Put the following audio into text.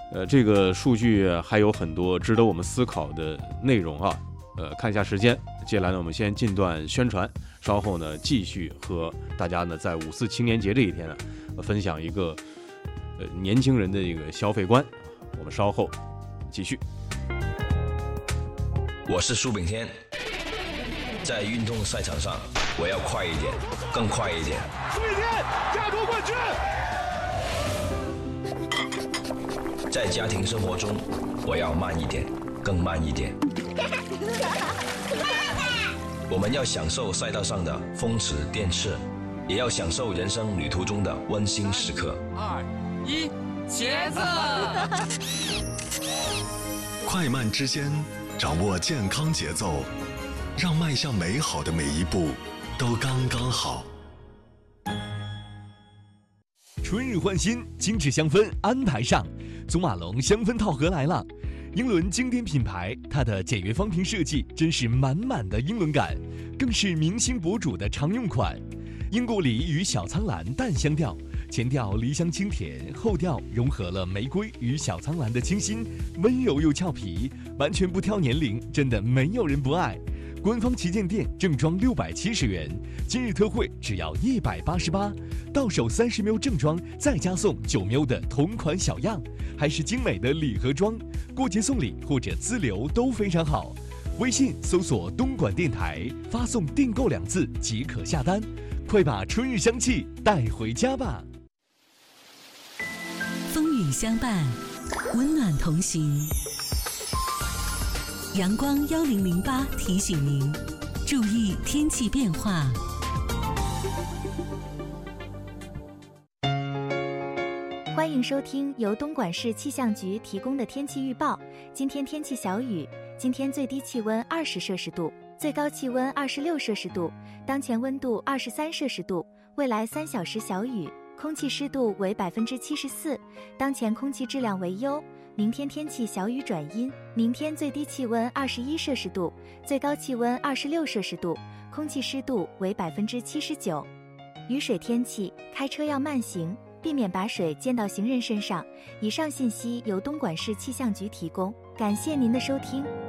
这个数据还有很多值得我们思考的内容啊。看一下时间，接下来呢，我们先进段宣传，稍后呢继续和大家呢在5·4青年节这一天呢，分享一个年轻人的一个消费观。我们稍后继续。 我是苏炳添，在运动赛场上，我要快一点，更快一点。 苏炳添，亚洲冠军。 在家庭生活中，我要慢一点，更慢一点。我们要享受赛道上的风驰电掣，也要享受人生旅途中的温馨时刻。 2、1，茄子！ 快慢之间，掌握健康节奏，让迈向美好的每一步都刚刚好。 春日焕新，精致香氛安排上，祖马龙香氛套盒来了。英伦经典品牌，它的简约方瓶设计真是满满的英伦感，更是明星博主的常用款。英国梨与小苍兰淡香调，前调梨香清甜，后调融合了玫瑰与小苍兰的清新，温柔又俏皮，完全不挑年龄，真的没有人不爱。官方旗舰店正装670元，今日特惠只要188，到手30ml正装，再加送9ml的同款小样，还是精美的礼盒装，过节送礼或者自留都非常好。微信搜索东莞电台，发送订购2字即可下单，快把春日香气带回家吧。 风雨相伴，温暖同行。阳光1008提醒您，注意天气变化。 欢迎收听由东莞市气象局提供的天气预报。今天天气小雨，今天最低气温20摄氏度，最高气温26摄氏度，当前温度23摄氏度。未来3小时小雨，空气湿度为74%，当前空气质量为优。明天天气小雨转阴，明天最低气温21摄氏度，最高气温26摄氏度，空气湿度为79%。雨水天气，开车要慢行，避免把水溅到行人身上。以上信息由东莞市气象局提供，感谢您的收听。